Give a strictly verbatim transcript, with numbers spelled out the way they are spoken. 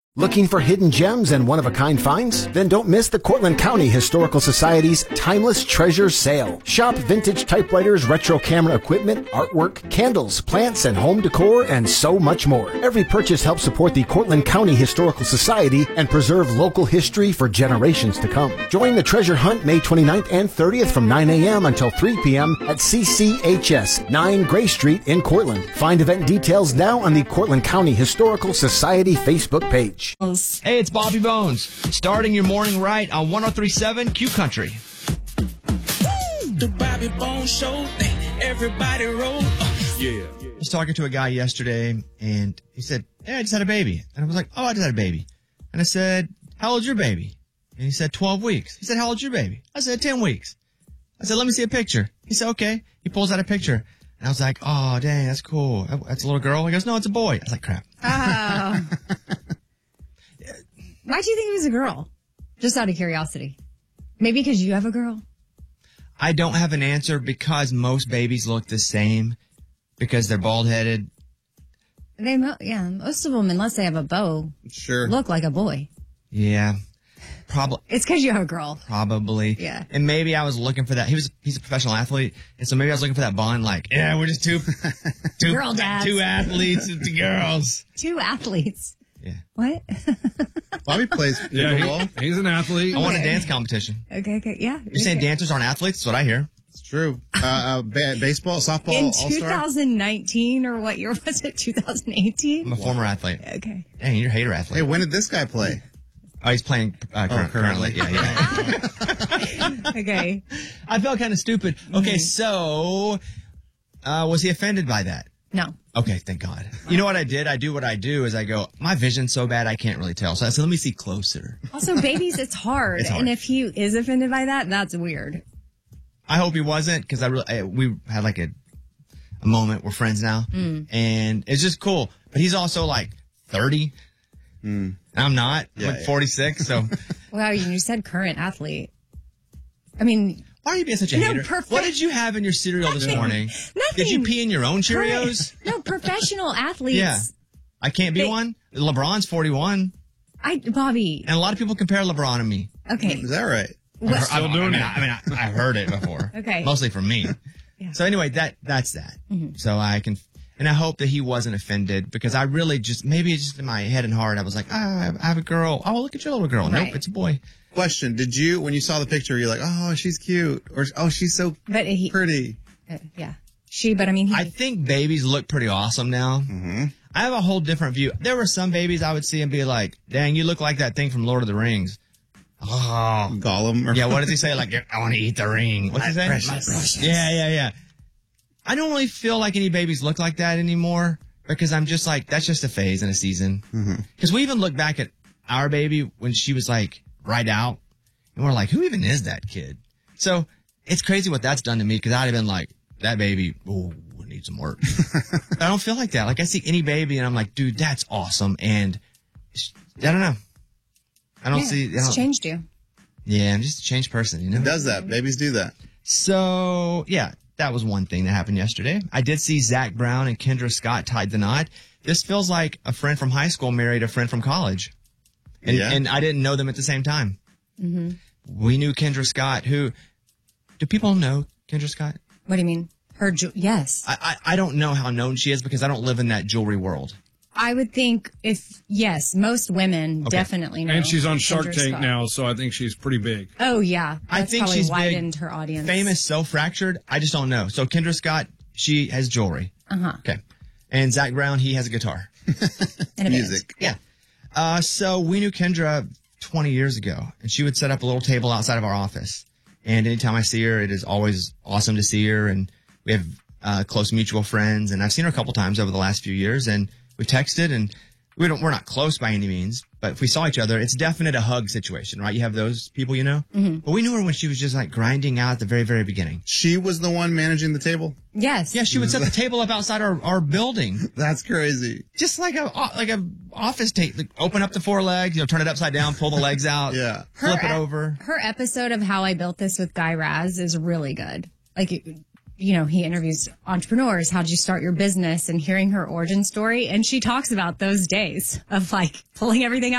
Looking for hidden gems and one-of-a-kind finds? Then don't miss the Cortland County Historical Society's Timeless Treasures Sale. Shop vintage typewriters, retro camera equipment, artwork, candles, plants, and home decor, and so much more. Every purchase helps support the Cortland County Historical Society and preserve local history for generations to come. Join the treasure hunt May twenty-ninth and thirtieth from nine a.m. until three p.m. at C C H S, nine Gray Street in Cortland. Find event details now on the Cortland County Historical Society Facebook page. Hey, it's Bobby Bones, starting your morning right on one oh three point seven Q Country. The Bobby Bones Show, everybody roll. Yeah. I was talking to a guy yesterday, and he said, hey, I just had a baby. And I was like, oh, I just had a baby. And I said, how old's your baby? And he said, twelve weeks. He said, how old's your baby? I said, ten weeks. I said, let me see a picture. He said, okay. He pulls out a picture. And I was like, oh, dang, that's cool. That's a little girl? He goes, no, it's a boy. I was like, crap. Oh. Why do you think it was a girl? Just out of curiosity. Maybe because you have a girl? I don't have an answer because most babies look the same because they're bald-headed. They, yeah, most of them, unless they have a bow, sure, look like a boy. Yeah, probably. It's because you have a girl. Probably. Yeah. And maybe I was looking for that. He was he's a professional athlete, and so maybe I was looking for that bond. Like, yeah, we're just two, two, Girl dads. two athletes, two girls, two athletes. Yeah. What? Bobby plays pickleball. Yeah, he, he's an athlete. I want a dance competition. Okay, okay, yeah. You're saying okay. dancers aren't athletes? That's what I hear. It's true. Uh, uh, ba- baseball, softball, In all-star? twenty nineteen, or what year was it? twenty eighteen? I'm a former athlete. Okay. Dang, you're a hater athlete. Hey, when did this guy play? Oh, he's playing uh, Oh, current, currently. currently. Yeah, yeah. Okay. I felt kind of stupid. Okay, Mm-hmm. so uh, was he offended by that? No. Okay, thank God. You know what I did? I do what I do is I go, my vision's so bad I can't really tell. So I said, let me see closer. Also, babies, it's hard. It's hard. And if he is offended by that, that's weird. I hope he wasn't because I really I, we had like a a moment. We're friends now, Mm. and it's just cool. But he's also like thirty. Mm. I'm not. Yeah, I'm like yeah. forty-six. So Wow, you said current athlete. I mean, why are you being such a No, hater? perfect- What did you have in your cereal this Nothing. morning? Nothing. Did you pee in your own Cheerios? current- no, professional athletes. Yeah. I can't be They- one. LeBron's forty-one, I, Bobby. and a lot of people compare LeBron to me. Okay. Is that right? What- I, I, I mean, I, I mean, I, I heard it before. Okay. Mostly from me. Yeah. So anyway, that that's that. Mm-hmm. So I can, and I hope that he wasn't offended because I really just maybe it's just in my head and heart I was like, ah, I have a girl. Oh, look at your little girl. Right. Nope, it's a boy. Question: Did you, when you saw the picture, you're like, "Oh, she's cute," or "Oh, she's so But he, pretty"? uh, yeah. She, but I mean, he, I think babies look pretty awesome now. Mm-hmm. I have a whole different view. There were some babies I would see and be like, dang, you look like that thing from Lord of the Rings. Oh. Gollum. Or Yeah, what does he say? Like, I want to eat the ring. What's he say? precious. Yeah, yeah, yeah. I don't really feel like any babies look like that anymore because I'm just like, that's just a phase and a season. Because we even look back at our baby when she was like right out and we're like, who even is that kid? So it's crazy what that's done to me because I'd have been like, that baby, oh, needs some work. I don't feel like that. Like I see any baby and I'm like, dude, that's awesome. And I don't know. I don't yeah, see. I it's don't, changed you. yeah, I'm just a changed person, you know? It does that. Babies do that. So, yeah, that was one thing that happened yesterday. I did see Zach Brown and Kendra Scott tied the knot. This feels like a friend from high school married a friend from college. And, Yeah. and I didn't know them at the same time. Mm-hmm. We knew Kendra Scott, who, do people know Kendra Scott? What do you mean? Her, ju- yes. I, I, I don't know how known she is because I don't live in that jewelry world. I would think if, yes, most women Okay. definitely know. And she's on Shark Kendra Tank Scott. now, so I think she's pretty big. Oh, yeah. I That's think probably she's widened big, her audience. famous, so fractured. I just don't know. So Kendra Scott, she has jewelry. Uh-huh. Okay. And Zach Brown, he has a guitar. And a Music. Yeah. Uh, so we knew Kendra twenty years ago, and she would set up a little table outside of our office. And anytime I see her, it is always awesome to see her. And we have uh, close mutual friends, and I've seen her a couple times over the last few years. And we texted, and we don't, we're not close by any means, but if we saw each other, it's definite a hug situation, right? You have those people, you know. Mm-hmm. But we knew her when she was just like grinding out at the very, very beginning. She was the one managing the table. Yes. Yeah, she would set the table up outside our, our building. That's crazy. Just like a like a office table. Like open up the four legs, you know, turn it upside down, pull the legs out, Yeah. flip it ep- over. Her episode of How I Built This with Guy Raz is really good. Like, you know, he interviews entrepreneurs. How did you start your business? And hearing her origin story. And she talks about those days of like pulling everything out.